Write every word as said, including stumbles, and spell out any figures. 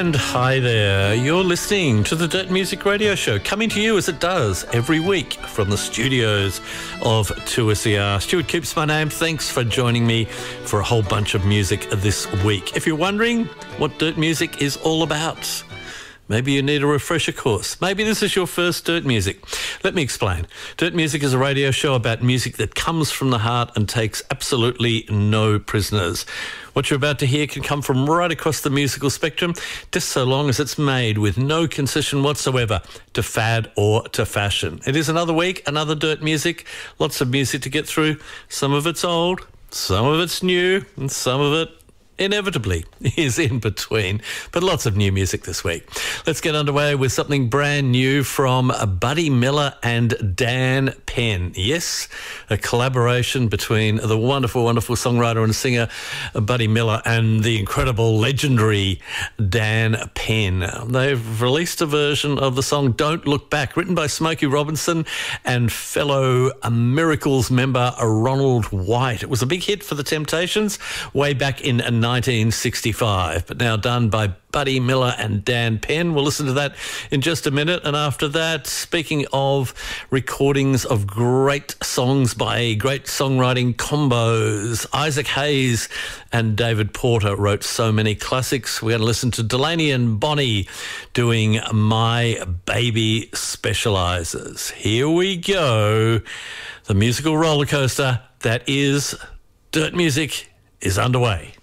And hi there, you're listening to the Dirt Music Radio Show, coming to you as it does every week from the studios of two S E R. Stuart Coops my name. Thanks for joining me for a whole bunch of music this week. If you're wondering what Dirt Music is all about, maybe you need a refresher course. Maybe this is your first Dirt Music. Let me explain. Dirt Music is a radio show about music that comes from the heart and takes absolutely no prisoners. What you're about to hear can come from right across the musical spectrum, just so long as it's made with no concession whatsoever to fad or to fashion. It is another week, another Dirt Music. Lots of music to get through. Some of it's old, some of it's new, and some of it inevitably is in between, but lots of new music this week. Let's get underway with something brand new from Buddy Miller and Dan Penn. Yes, a collaboration between the wonderful, wonderful songwriter and singer Buddy Miller and the incredible, legendary Dan Penn. They've released a version of the song Don't Look Back, written by Smokey Robinson and fellow Miracles member Ronald White. It was a big hit for the Temptations way back in nineteen sixty-five, but now done by Buddy Miller and Dan Penn. We'll listen to that in just a minute. And after that, speaking of recordings of great songs by great songwriting combos, Isaac Hayes and David Porter wrote so many classics. We're going to listen to Delaney and Bonnie doing My Baby Specializes. Here we go. The musical roller coaster that is Dirt Music is underway.